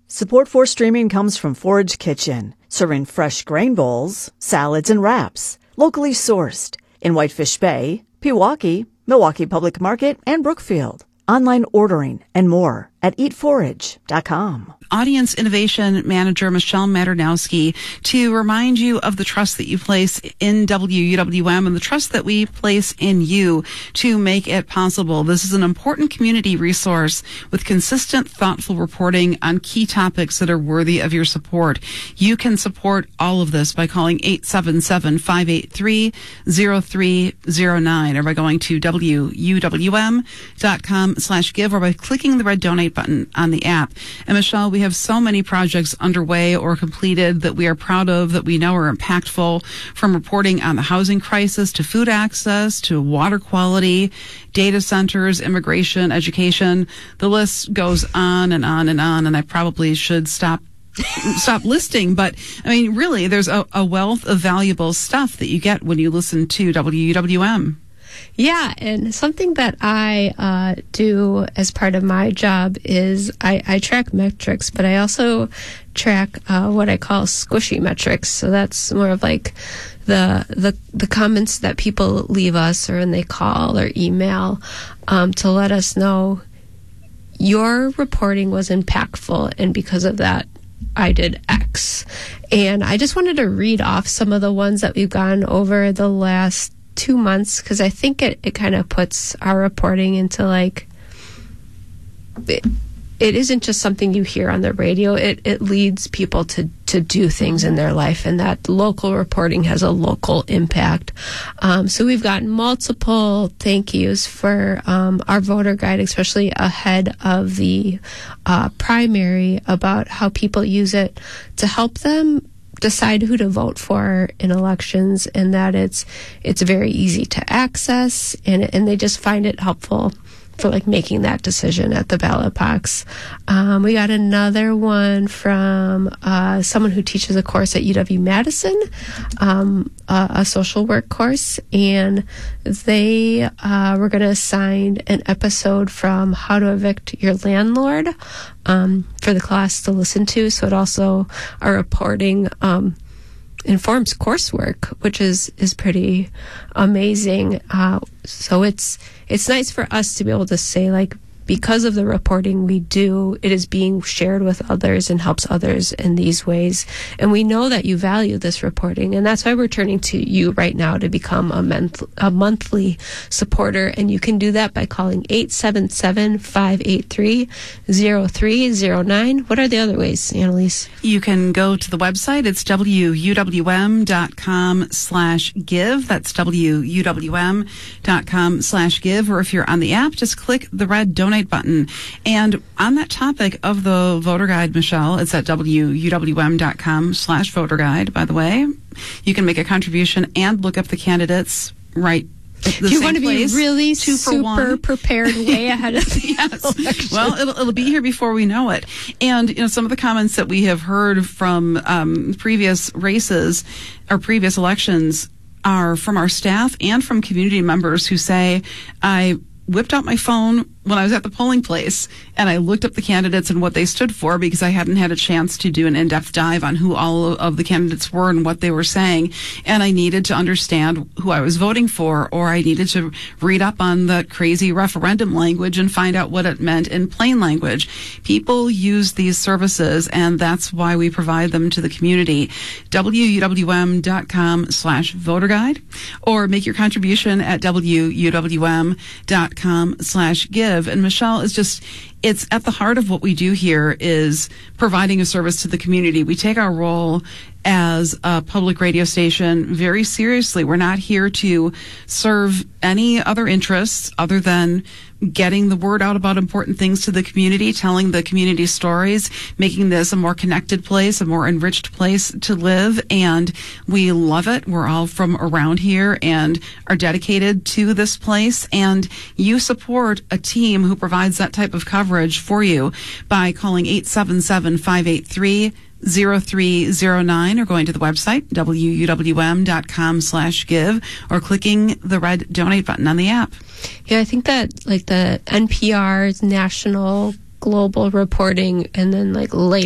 Support for streaming comes from Forage Kitchen, serving fresh grain bowls, salads, and wraps, locally sourced in Whitefish Bay, Pewaukee, Milwaukee Public Market, and Brookfield. Online ordering and more at eatforage.com. Audience Innovation Manager Michelle Maternowski to remind you of the trust that you place in WUWM and the trust that we place in you to make it possible. This is an important community resource with consistent, thoughtful reporting on key topics that are worthy of your support. You can support all of this by calling 877-583-0309 or by going to WUWM.com/give or by clicking the red donate button on the app. And Michelle, we have so many projects underway or completed that we are proud of, that we know are impactful, from reporting on the housing crisis to food access to water quality, data centers, immigration, education. The list goes on and on and on, and I probably should stop listing. But I mean, really, there's a wealth of valuable stuff that you get when you listen to WUWM. Yeah, and something that I do as part of my job is I track metrics, but I also track what I call squishy metrics. So that's more of like the comments that people leave us or when they call or email to let us know your reporting was impactful, and because of that, I did X. And I just wanted to read off some of the ones that we've gone over the last 2 months, because I think it kind of puts our reporting into like, it isn't just something you hear on the radio. It leads people to do things in their life, and that local reporting has a local impact. So we've gotten multiple thank yous for our voter guide, especially ahead of the primary, about how people use it to help them decide who to vote for in elections, and that it's very easy to access, and they just find it helpful for like making that decision at the ballot box. We got another one from someone who teaches a course at UW-Madison, a social work course, and they were going to assign an episode from How to Evict Your Landlord for the class to listen to. So it also, our reporting informs coursework, which is pretty amazing. So it's nice for us to be able to say, like, because of the reporting we do, it is being shared with others and helps others in these ways. And we know that you value this reporting, and that's why we're turning to you right now to become a monthly supporter. And you can do that by calling 877-583-0309. What are the other ways, Annalise? You can go to the website. It's WUWM.com/give. That's WUWM.com/give. Or if you're on the app, just click the red donate button. And on that topic of the voter guide, Michelle, it's at WUWM.com/voter guide, by the way. You can make a contribution and look up the candidates right at the you same want to place. Be really 2 for super 1. prepared way ahead of the yes. election. Well, it'll be here before we know it. And, you know, some of the comments that we have heard from previous races or previous elections are from our staff and from community members who say, I whipped out my phone when I was at the polling place and I looked up the candidates and what they stood for, because I hadn't had a chance to do an in-depth dive on who all of the candidates were and what they were saying. And I needed to understand who I was voting for, or I needed to read up on the crazy referendum language and find out what it meant in plain language. People use these services, and that's why we provide them to the community. WUWM.com/voter guide, or make your contribution at WUWM.com/give. And Michelle, it's at the heart of what we do here is providing a service to the community. We take our role as a public radio station very seriously. We're not here to serve any other interests other than getting the word out about important things to the community, telling the community stories, making this a more connected place, a more enriched place to live. And we love it. We're all from around here and are dedicated to this place. And you support a team who provides that type of coverage for you by calling 877-583-0309 or going to the website, WUWM.com/give, or clicking the red donate button on the app. Yeah, I think that like the NPR's national global reporting and then like layer